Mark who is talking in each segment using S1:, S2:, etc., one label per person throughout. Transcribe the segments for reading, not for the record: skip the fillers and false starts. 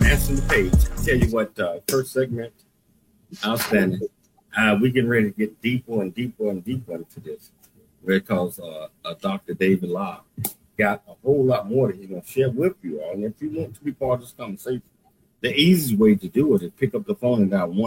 S1: Answering the page. I tell you what, first segment, outstanding. We're getting ready to get deeper and deeper and deeper into this because Dr. David Locke got a whole lot more that he's going to share with you all. And if you want to be part of this conversation, the easiest way to do it is pick up the phone and dial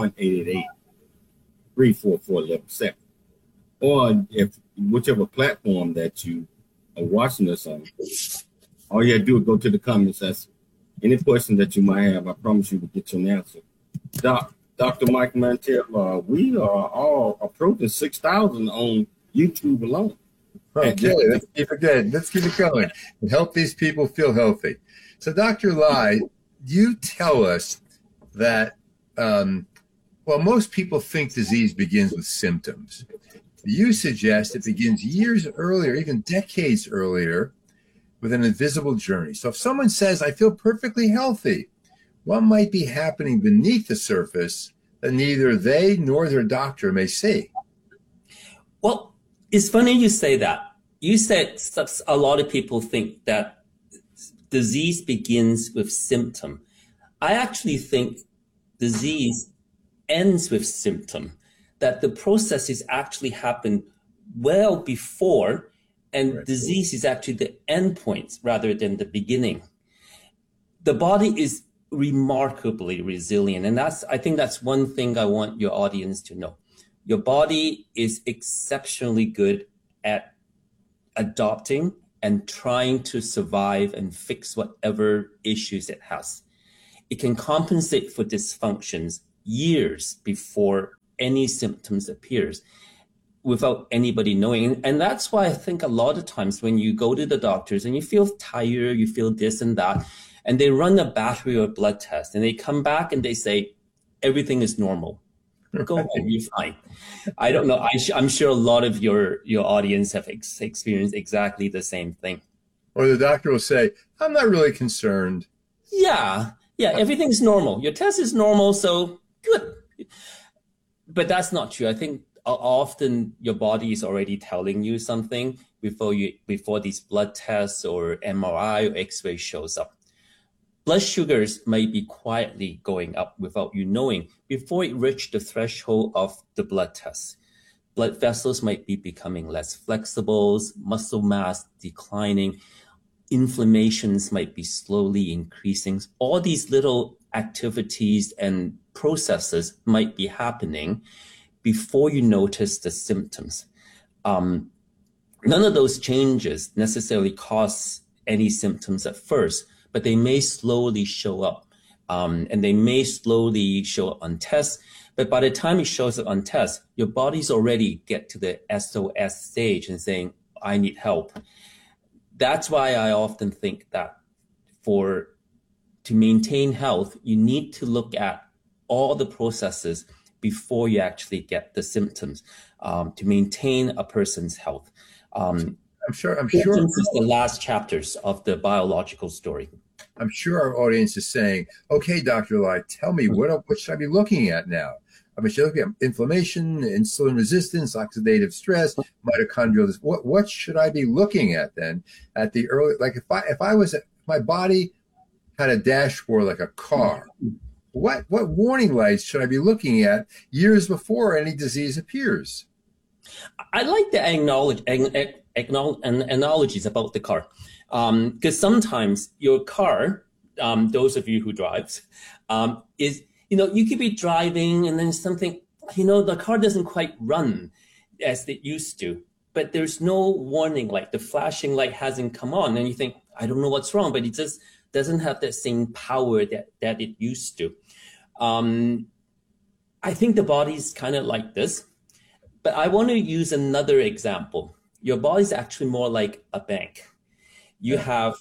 S1: 1-888-344-1170. Or if whichever platform that you are watching this on, all you have to do is go to the comments section. Any question that you might have, I promise you will get your answer. Dr. Mike Mantell, we are all approaching 6,000 on YouTube alone.
S2: Okay, let's keep it good. Let's keep it going and help these people feel healthy. So, Dr. Lai, you tell us that, most people think disease begins with symptoms. You suggest it begins years earlier, even decades earlier, with an invisible journey. So if someone says, I feel perfectly healthy, what might be happening beneath the surface that neither they nor their doctor may see?
S3: Well, it's funny you say that. You said a lot of people think that disease begins with symptom. I actually think disease ends with symptom, that the processes actually happen well before, and right. Disease is actually the end point rather than the beginning. The body is remarkably resilient. And I think that's one thing I want your audience to know. Your body is exceptionally good at adopting and trying to survive and fix whatever issues it has. It can compensate for dysfunctions years before any symptoms appears, without anybody knowing. And that's why I think a lot of times when you go to the doctors and you feel tired, you feel this and that, and they run a battery of blood tests and they come back and they say, everything is normal. Go home, you're fine. I don't know. I'm sure a lot of your audience have experienced exactly the same thing.
S2: Or the doctor will say, I'm not really concerned.
S3: Yeah, everything's normal. Your test is normal, so good. But that's not true. I think often your body is already telling you something before these blood tests or MRI or X-ray shows up. Blood sugars might be quietly going up without you knowing before it reaches the threshold of the blood test. Blood vessels might be becoming less flexible, muscle mass declining, inflammations might be slowly increasing. All these little activities and processes might be happening before you notice the symptoms. None of those changes necessarily cause any symptoms at first, but they may slowly show up. And they may slowly show up on tests. But by the time it shows up on tests, your body's already get to the SOS stage and saying, I need help. That's why I often think that to maintain health, you need to look at all the processes before you actually get the symptoms to maintain a person's health.
S2: I'm sure.
S3: Symptoms is the last chapters of the biological story.
S2: I'm sure our audience is saying, okay, Dr. Lai, tell me, what should I be looking at now? I should look at inflammation, insulin resistance, oxidative stress, mitochondrial. What should I be looking at then at the early, like if my body had a dashboard like a car, what warning lights should I be looking at years before any disease appears?
S3: I like the analogies about the car. Because sometimes your car, those of you who drives, is, you could be driving and then something, the car doesn't quite run as it used to, but there's no warning light. The flashing light hasn't come on and you think, I don't know what's wrong, but it just doesn't have that same power that it used to. I think the body's kind of like this, but I want to use another example. Your body's actually more like a bank. You have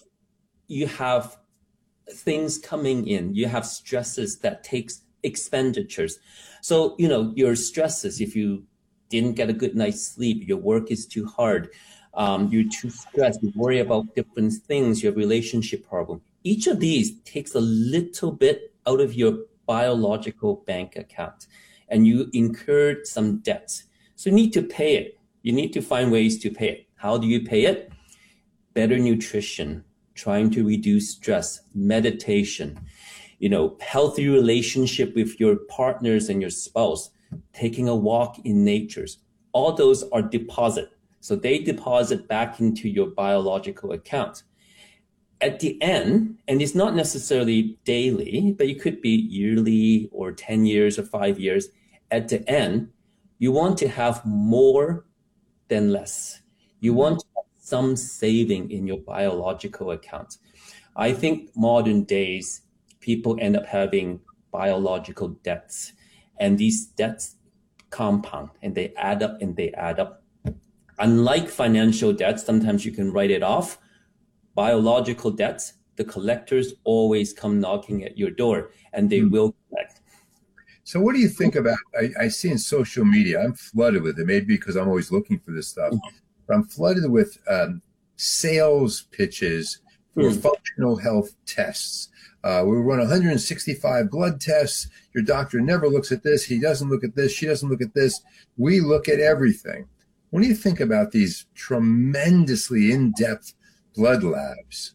S3: things coming in. You have stresses that takes expenditures. So, your stresses, if you didn't get a good night's sleep, your work is too hard, you're too stressed, you worry about different things, your relationship problem. Each of these takes a little bit out of your biological bank account and you incurred some debts. So you need to pay it. You need to find ways to pay it. How do you pay it? Better nutrition, trying to reduce stress, meditation. healthy relationship with your partners and your spouse, taking a walk in natures. All those are deposit. So they deposit back into your biological account. At the end, and it's not necessarily daily, but it could be yearly or 10 years or 5 years. At the end, you want to have more than less. You want to have some saving in your biological account. I think modern days, people end up having biological debts, and these debts compound and they add up and they add up. Unlike financial debts, sometimes you can write it off. Biological debts, the collectors always come knocking at your door, and they will collect.
S2: So what do you think about, I see in social media, I'm flooded with it, maybe because I'm always looking for this stuff, but I'm flooded with sales pitches for functional health tests. We run 165 blood tests. Your doctor never looks at this. He doesn't look at this. She doesn't look at this. We look at everything. What do you think about these tremendously in-depth blood labs?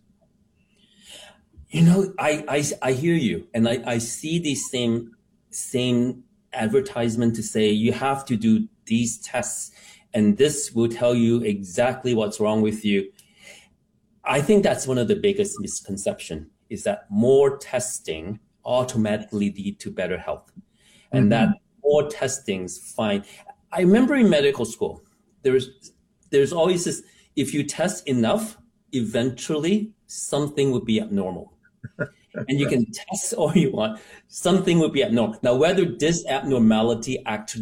S3: I hear you, and I see the same advertisement to say you have to do these tests, and this will tell you exactly what's wrong with you. I think that's one of the biggest misconceptions, is that more testing automatically lead to better health, and that more testings fine. I remember in medical school, there's always this: if you test enough, eventually something would be abnormal. And you can test all you want, something would be abnormal. Now, whether this abnormality actually